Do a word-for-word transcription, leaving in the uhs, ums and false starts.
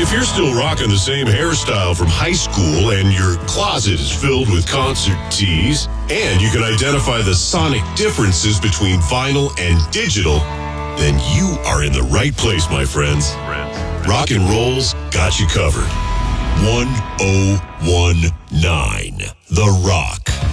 If you're still rocking the same hairstyle from high school and your closet is filled with concert tees, and you can identify the sonic differences between vinyl and digital, then you are in the right place, my friends. Rock and Roll's got you covered. one oh one nine The Rock.